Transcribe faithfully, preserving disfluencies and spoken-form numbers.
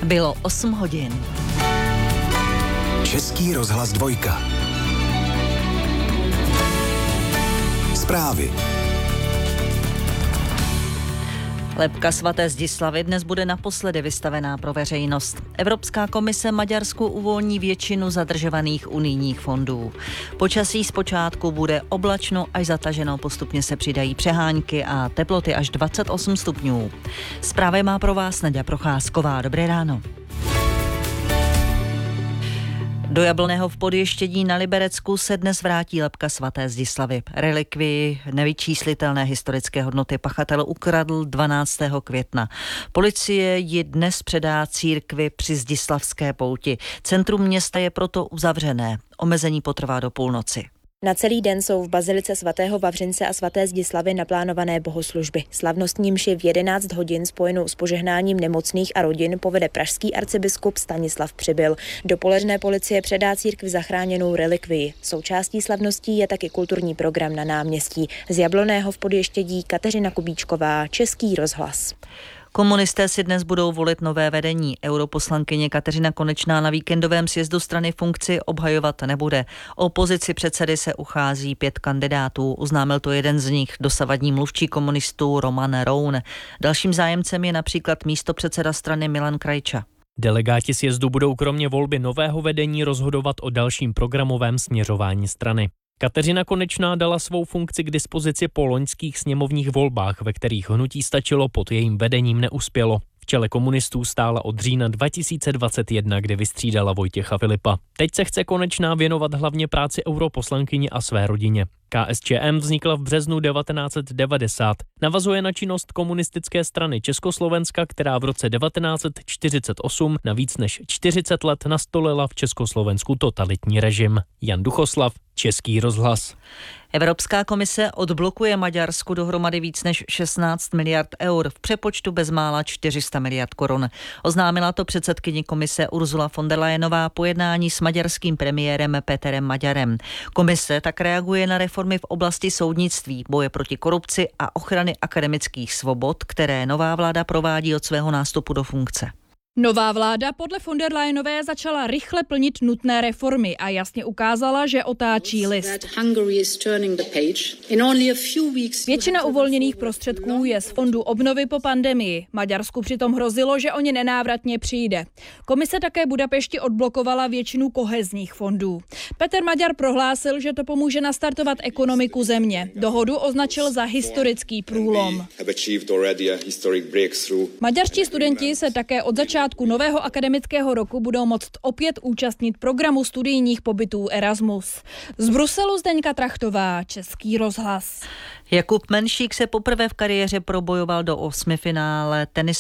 Bylo osm hodin. Český rozhlas dvojka. Zprávy. Lebka svaté Zdislavy dnes bude naposledy vystavená pro veřejnost. Evropská komise Maďarsku uvolní většinu zadržovaných unijních fondů. Počasí zpočátku bude oblačno až zataženo, postupně se přidají přehánky a teploty až dvacet osm stupňů. Zprávy má pro vás Naďa Procházková. Dobré ráno. Do Jablonného v Podještědí na Liberecku se dnes vrátí lebka svaté Zdislavy. Relikvii nevyčíslitelné historické hodnoty pachatel ukradl dvanáctého května. Policie ji dnes předá církvi při Zdislavské pouti. Centrum města je proto uzavřené. Omezení potrvá do půlnoci. Na celý den jsou v bazilice svatého Vavřince a svaté Zdislavy naplánované bohoslužby. Slavnostní mši v jedenáct hodin spojenou s požehnáním nemocných a rodin povede pražský arcibiskup Stanislav Přibyl. Dopoledne policie předá církvi zachráněnou relikvii. Součástí slavností je taky kulturní program na náměstí. Z Jablonného v Podještědí Kateřina Kubíčková, Český rozhlas. Komunisté si dnes budou volit nové vedení. Europoslankyně Kateřina Konečná na víkendovém sjezdu strany funkci obhajovat nebude. O pozici předsedy se uchází pět kandidátů. Oznámil to jeden z nich, dosavadní mluvčí komunistů Roman Roun. Dalším zájemcem je například místopředseda strany Milan Krajča. Delegáti sjezdu budou kromě volby nového vedení rozhodovat o dalším programovém směřování strany. Kateřina Konečná dala svou funkci k dispozici po loňských sněmovních volbách, ve kterých hnutí stačilo, pod jejím vedením neuspělo. V čele komunistů stála od října dva tisíce dvacet jedna, kdy vystřídala Vojtěcha Filipa. Teď se chce Konečná věnovat hlavně práci europoslankyni a své rodině. K S Č M vznikla v březnu devatenáct set devadesát. Navazuje na činnost komunistické strany Československa, která v roce devatenáct set čtyřicet osm na víc než čtyřicet let nastolila v Československu totalitní režim. Jan Duchoslav, Český rozhlas. Evropská komise odblokuje Maďarsku dohromady víc než šestnáct miliard eur, v přepočtu bezmála čtyři sta miliard korun. Oznámila to předsedkyně komise Ursula von der Leyenová po jednání s maďarským premiérem Peterem Maďarem. Komise tak reaguje na reformy v oblasti soudnictví, boje proti korupci a ochrany akademických svobod, které nová vláda provádí od svého nástupu do funkce. Nová vláda podle von der Leyenové začala rychle plnit nutné reformy a jasně ukázala, že otáčí list. Většina uvolněných prostředků je z fondu obnovy po pandemii. Maďarsku přitom hrozilo, že o ně nenávratně přijde. Komise také Budapešti odblokovala většinu kohezních fondů. Peter Maďar prohlásil, že to pomůže nastartovat ekonomiku země. Dohodu označil za historický průlom. Maďarští studenti se také od začátku nového akademického roku budou moct opět účastnit programu studijních pobytů Erasmus. Z Bruselu Zdeňka Trachtová, Český rozhlas. Jakub Menšík se poprvé v kariéře probojoval do osmifinále tenis